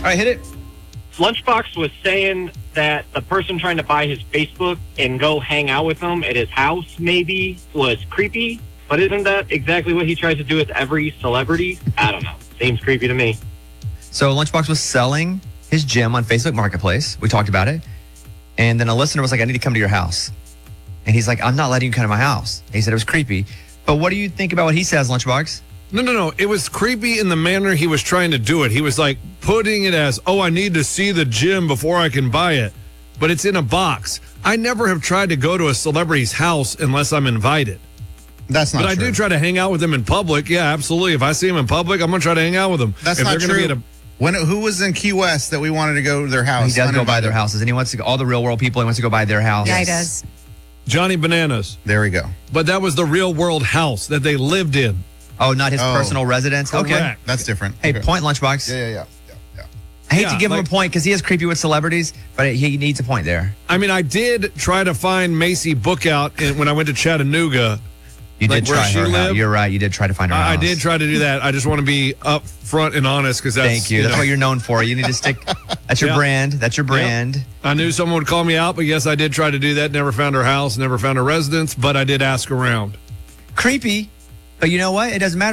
right, hit it. Lunchbox was saying that the person trying to buy his Facebook and go hang out with him at his house maybe was creepy. But isn't that exactly what he tries to do with every celebrity? I don't know. Seems creepy to me. So Lunchbox was selling his gym on Facebook Marketplace. We talked about it. And then a listener was like, I need to come to your house. And he's like, I'm not letting you come to my house. He said it was creepy. But what do you think about what he says, Lunchbox? No. It was creepy in the manner he was trying to do it. He was like putting it as, I need to see the gym before I can buy it. But it's in a box. I never have tried to go to a celebrity's house unless I'm invited. That's not true. But I do try to hang out with them in public. Yeah, absolutely. If I see them in public, I'm going to try to hang out with them. That's not true. Who was in Key West that we wanted to go to their house? He does go by their houses, and he wants to go, all the real world people, he wants to go by their house. Yeah, he does. Johnny Bananas. There we go. But that was the real world house that they lived in. Oh, not his personal residence? Correct. Okay. That's different. Hey, okay. Point, Lunchbox. Yeah. I hate to give him a point because he is creepy with celebrities, but he needs a point there. I mean, I did try to find Macy Bookout when I went to Chattanooga. You did try where she her house. lived. You're right. You did try to find her house. I did try to do that. I just want to be upfront and honest because that's... Thank you. That's what you're known for. You need to stick... That's your brand. That's your brand. Yep. I knew someone would call me out, but yes, I did try to do that. Never found her house, never found her residence, but I did ask around. Creepy, but you know what? It doesn't matter.